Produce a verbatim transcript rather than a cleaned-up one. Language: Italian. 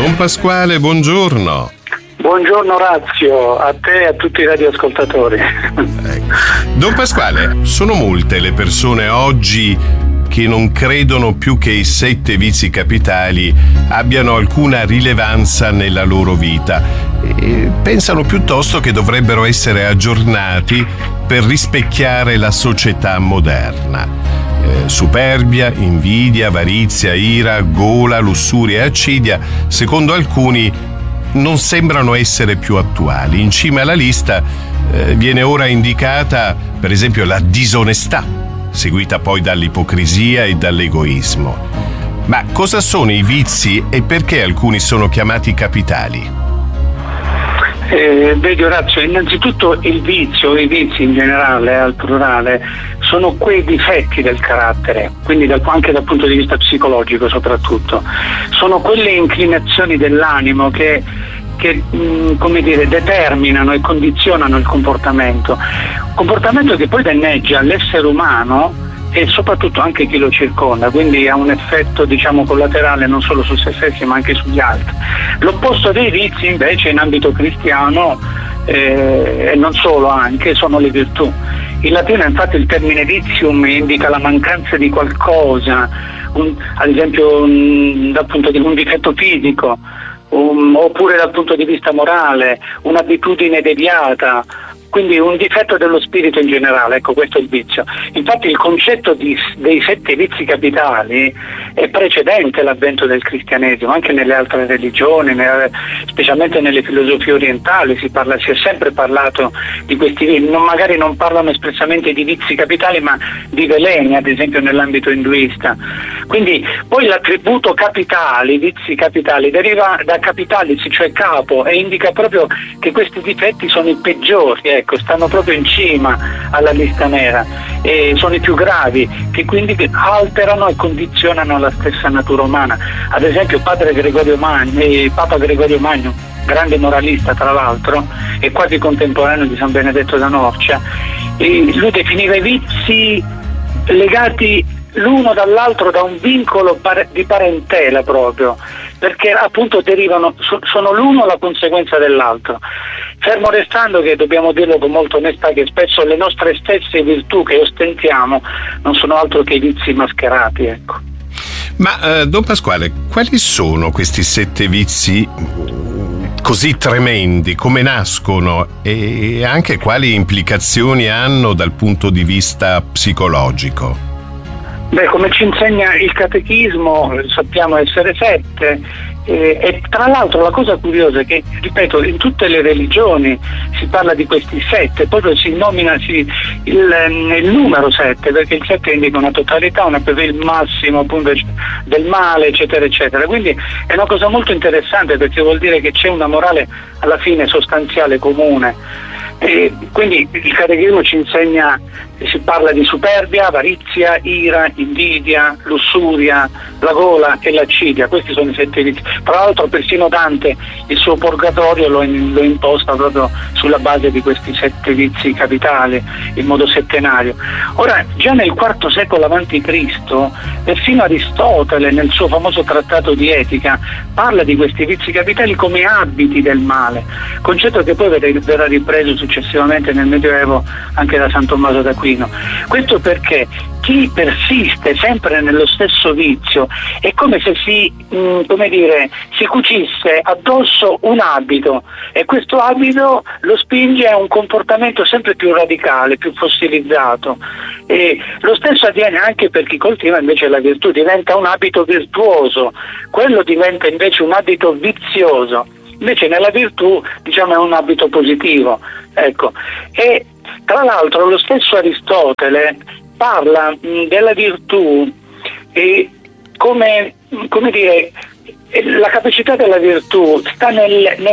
Don Pasquale, buongiorno. Buongiorno Orazio, a te e a tutti i radioascoltatori. Ecco. Don Pasquale, sono molte le persone oggi che non credono più che i sette vizi capitali abbiano alcuna rilevanza nella loro vita e pensano piuttosto che dovrebbero essere aggiornati per rispecchiare la società moderna. Eh, superbia, invidia, avarizia, ira, gola, lussuria e accidia, secondo alcuni, non sembrano essere più attuali. In cima alla lista eh, viene ora indicata, per esempio, la disonestà, seguita poi dall'ipocrisia e dall'egoismo. Ma cosa sono i vizi e perché alcuni sono chiamati capitali? Eh, vedi Orazio, innanzitutto il vizio, i vizi in generale, al plurale, sono quei difetti del carattere, quindi dal, anche dal punto di vista psicologico soprattutto, sono quelle inclinazioni dell'animo che, che mh, come dire, determinano e condizionano il comportamento, comportamento che poi danneggia l'essere umano e soprattutto anche chi lo circonda, quindi ha un effetto, diciamo, collaterale non solo su se stessi ma anche sugli altri. L'opposto dei vizi invece in ambito cristiano eh, e non solo, anche sono le virtù. In latino infatti il termine vizium indica la mancanza di qualcosa, un, ad esempio un, dal punto di un difetto fisico, un, oppure dal punto di vista morale, un'abitudine deviata, quindi un difetto dello spirito in generale. Ecco, questo è il vizio. Infatti il concetto di, dei sette vizi capitali è precedente l'avvento del cristianesimo, anche nelle altre religioni, nelle, specialmente nelle filosofie orientali si parla, si è sempre parlato di questi vizi, non, magari non parlano espressamente di vizi capitali ma di veleni, ad esempio nell'ambito induista. Quindi poi l'attributo capitali, vizi capitali, deriva da capitalis, cioè capo, e indica proprio che questi difetti sono i peggiori, ecco, stanno proprio in cima alla lista nera e sono i più gravi, che quindi alterano e condizionano la stessa natura umana. Ad esempio padre Gregorio Magno, eh, Papa Gregorio Magno, grande moralista tra l'altro e quasi contemporaneo di San Benedetto da Norcia, e lui definiva i vizi legati l'uno dall'altro da un vincolo di parentela proprio, perché appunto derivano, sono l'uno la conseguenza dell'altro, fermo restando che dobbiamo dirlo con molta onestà che spesso le nostre stesse virtù che ostentiamo non sono altro che i vizi mascherati, ecco. Ma eh, Don Pasquale, quali sono questi sette vizi così tremendi? Come nascono e anche quali implicazioni hanno dal punto di vista psicologico? Beh, come ci insegna il catechismo, sappiamo essere sette, eh, e tra l'altro la cosa curiosa è che, ripeto, in tutte le religioni si parla di questi sette, proprio si nomina si, il, il numero sette, perché il sette indica una totalità, una, il massimo appunto del male, eccetera, eccetera. Quindi è una cosa molto interessante, perché vuol dire che c'è una morale alla fine sostanziale comune. E quindi il catechismo ci insegna, si parla di superbia, avarizia, ira, invidia, lussuria, la gola e l'accidia. Questi sono i sette vizi. Tra l'altro persino Dante il suo Purgatorio lo, lo imposta proprio sulla base di questi sette vizi capitali in modo settenario. Ora, già nel quarto secolo avanti Cristo, persino Aristotele nel suo famoso trattato di etica parla di questi vizi capitali come abiti del male, concetto che poi verrà ripreso successivamente nel Medioevo anche da San Tommaso d'Aquino. Questo perché chi persiste sempre nello stesso vizio è come se si, mh, come dire, si cucisse addosso un abito, e questo abito lo spinge a un comportamento sempre più radicale, più fossilizzato. E lo stesso avviene anche per chi coltiva invece la virtù, diventa un abito virtuoso, quello diventa invece un abito vizioso. Invece nella virtù, diciamo, è un abito positivo, ecco. E tra l'altro lo stesso Aristotele parla mh, della virtù e come, come dire, la capacità della virtù sta nel, nel